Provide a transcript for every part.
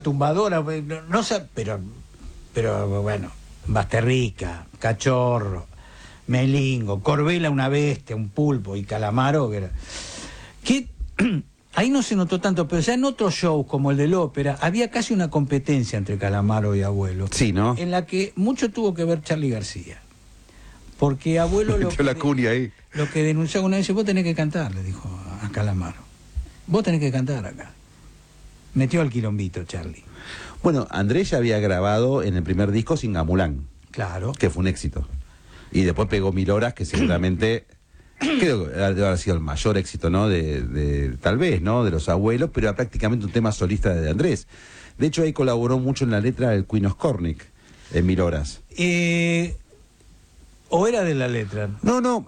tumbadora, no sé, pero bueno, Basterrica, Cachorro, Melingo, Corbela una bestia, un pulpo y Calamaro, que ahí no se notó tanto, pero ya en otros shows como el del ópera había casi una competencia entre Calamaro y Abuelo, sí, ¿no? En la que mucho tuvo que ver Charly García, porque Abuelo lo que denunció una vez, vos tenés que cantar, le dijo a Calamaro, vos tenés que cantar acá. Metió al quilombito Charly. Bueno, Andrés ya había grabado en el primer disco Singamulán. Claro. Que fue un éxito. Y después pegó 1000 horas, que seguramente creo que debe haber sido el mayor éxito, ¿no? Tal vez, ¿no? De los Abuelos, pero era prácticamente un tema solista de Andrés. De hecho, ahí colaboró mucho en la letra el Queen Oscornik, en 1000 horas. ¿O era de la letra? No.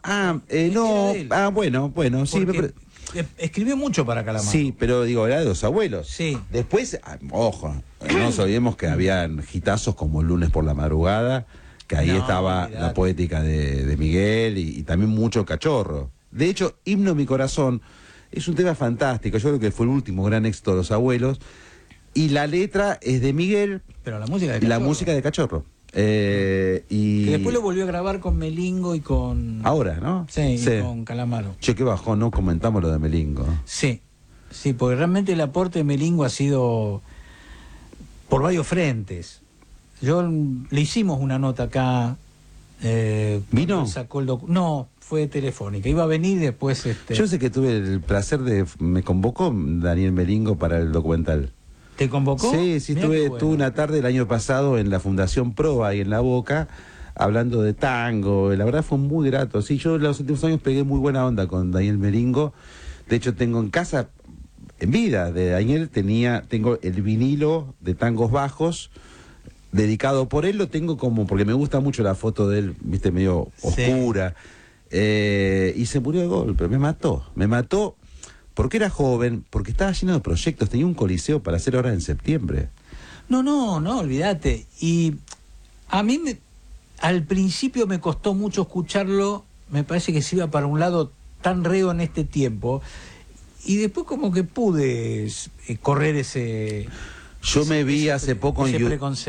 Bueno, sí. Escribió mucho para Calamaro. Sí, pero digo, era de los Abuelos. Sí. Después, ojo, no nos olvidemos que habían hitazos como El lunes por la madrugada, que ahí estaba olvidate. La poética de Miguel y también mucho Cachorro. De hecho, Himno a mi corazón es un tema fantástico. Yo creo que fue el último gran éxito de los Abuelos. Y la letra es de Miguel. Pero la música de Cachorro. La música de Cachorro. Que después lo volvió a grabar con Melingo y con... Ahora, ¿no? Sí, y con Calamaro. Che, qué bajón, no comentamos lo de Melingo. Sí, porque realmente el aporte de Melingo ha sido por varios frentes. Le hicimos una nota acá. ¿Vino? No, fue telefónica. Iba a venir después... Yo sé que tuve el placer me convocó Daniel Melingo para el documental. ¿Te convocó? Sí, tuve una tarde el año pasado en la Fundación Proa ahí en La Boca, hablando de tango. La verdad fue muy grato. Sí, yo en los últimos años pegué muy buena onda con Daniel Melingo. De hecho, tengo en casa, en vida de Daniel, tengo el vinilo de Tangos Bajos, dedicado por él, lo tengo porque me gusta mucho la foto de él, viste, medio oscura. Y se murió de golpe, me mató. Porque era joven, porque estaba lleno de proyectos, tenía un coliseo para hacer ahora en septiembre. No, olvídate. Y a mí al principio me costó mucho escucharlo, me parece que se iba para un lado tan reo en este tiempo, y después como que pude correr ese... Yo me vi hace poco en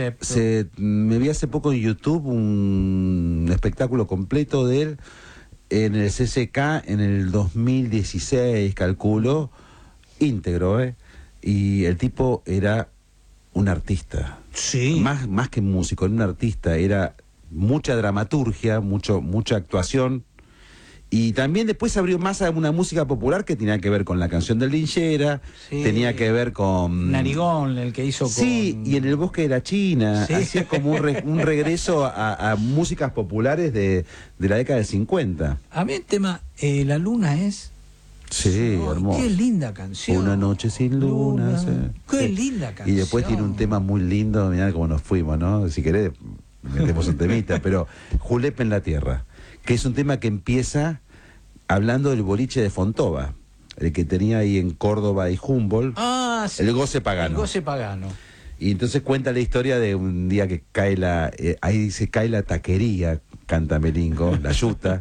YouTube un espectáculo completo de él, en el CCK en el 2016, calculo, íntegro, y el tipo era un artista. Sí. Más que músico, era un artista, era mucha dramaturgia, mucha actuación, y también después abrió más a una música popular que tenía que ver con la canción del Linchera, tenía que ver con... Narigón, el que hizo Sí, y en el bosque de la China, hacía como un regreso a músicas populares de la década del 50. A mí el tema, La Luna es... Sí, hermoso. Qué linda canción. Una noche sin luna. Qué linda canción. Y después tiene un tema muy lindo, mirá cómo nos fuimos, ¿no? Si querés, metemos un temita, pero Julepe en la Tierra, que es un tema que empieza hablando del boliche de Fontova, el que tenía ahí en Córdoba y Humboldt, el Goce Pagano. El Goce Pagano. Y entonces cuenta la historia de un día que cae ahí se cae la taquería, canta Melingo, la yuta,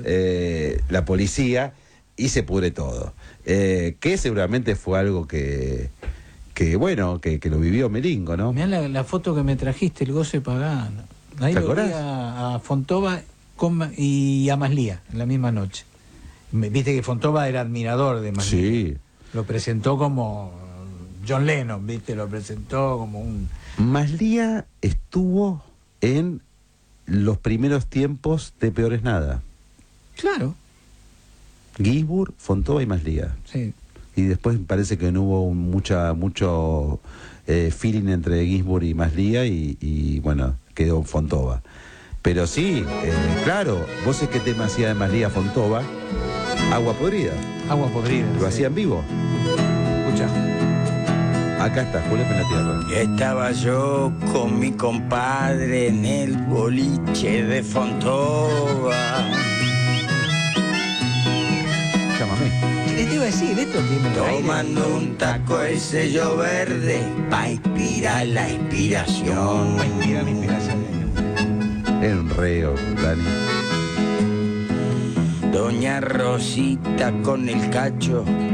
la policía, y se pudre todo. Que seguramente fue algo que lo vivió Melingo, ¿no? Mirá la foto que me trajiste, el Goce Pagano. Ahí ¿Te lo vi acordás? a Fontova y a Maslía en la misma noche. Viste que Fontova era admirador de Maslía. Sí. Lo presentó como John Lennon, viste, lo presentó como un... Maslía estuvo en los primeros tiempos de Peor es Nada. Claro. Ginsburg, Fontova y Maslía. Sí. Y después parece que no hubo mucho feeling entre Ginsburg y Maslía y bueno, quedó Fontova. Pero sí, claro, vos sé qué tema hacía de Maslía Fontova. Agua podrida. Agua podrida. Lo hacía en vivo. Escucha. Acá está, Julepe en la Tierra. Estaba yo con mi compadre en el boliche de Fontova. Llámame. ¿Qué te iba a decir? Esto tiene Tomando un taco el sello verde pa' inspirar la inspiración. Era un reo, Dani. Doña Rosita con el cacho